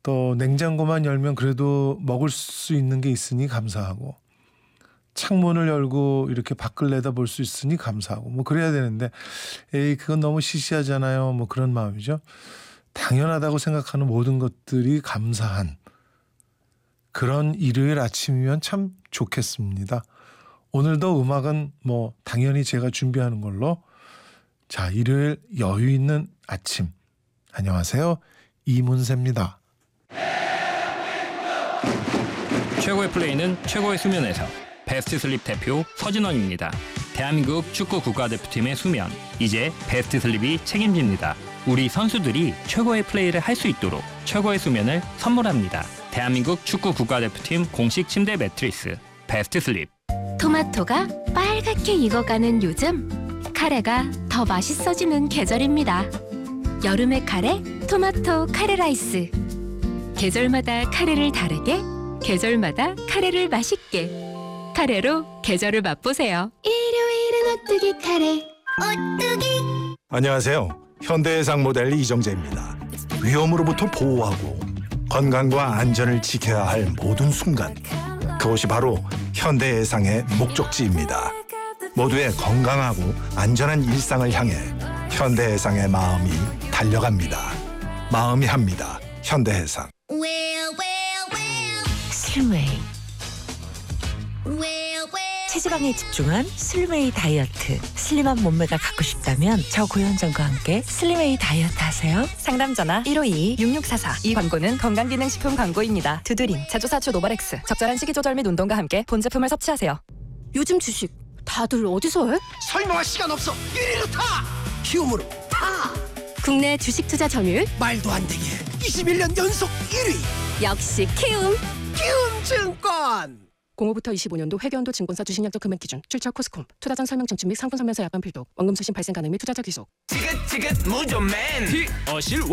또 냉장고만 열면 그래도 먹을 수 있는 게 있으니 감사하고 창문을 열고 이렇게 밖을 내다볼 수 있으니 감사하고 뭐 그래야 되는데 에이 그건 너무 시시하잖아요. 뭐 그런 마음이죠. 당연하다고 생각하는 모든 것들이 감사한 그런 일요일 아침이면 참 좋겠습니다. 오늘도 음악은 뭐 당연히 제가 준비하는 걸로 자 일요일 여유 있는 아침 안녕하세요. 이문세입니다. 최고의 플레이는 최고의 수면에서 베스트 슬립 대표 서진원입니다. 대한민국 축구 국가대표팀의 수면 이제 베스트 슬립이 책임집니다. 우리 선수들이 최고의 플레이를 할 수 있도록 최고의 수면을 선물합니다. 대한민국 축구 국가대표팀 공식 침대 매트리스 베스트 슬립. 토마토가 빨갛게 익어가는 요즘 카레가 더 맛있어지는 계절입니다. 여름의 카레 토마토 카레 라이스. 계절마다 카레를 다르게 계절마다 카레를 맛있게 카레로 계절을 맛보세요. 일요일은 오뚜기 카레 오뚜기. 안녕하세요. 현대해상 모델 이정재입니다. 위험으로부터 보호하고 건강과 안전을 지켜야 할 모든 순간 그것이 바로 현대해상의 목적지입니다. 모두의 건강하고 안전한 일상을 향해 현대해상의 마음이 달려갑니다. 마음이 합니다. 현대해상. 슬웨이 체지방에 집중한 슬웨이 다이어트. 슬림한 몸매가 갖고 싶다면 저고현정과 함께 슬림웨이 다이어트 하세요. 상담 전화 1522-6644. 이 광고는 건강기능식품 광고입니다. 두드림, 제조사초 노바렉스. 적절한 식이조절 및 운동과 함께 본 제품을 섭취하세요. 요즘 주식 다들 어디서 해? 설명할 시간 없어. 1위로 타. 키움으로 타. 국내 주식 투자 점유율 말도 안 되게 21년 연속 1위. 역시 키움. 키움증권. 05부터 25년도 회계연도 증권사 주식약정 금액 기준 출처 코스콤 투자 전 설명 청취 및 상품 설명서 약관 필독 원금 수신 발생 가능 및 투자자 귀속. 지긋지긋 무좀맨 어실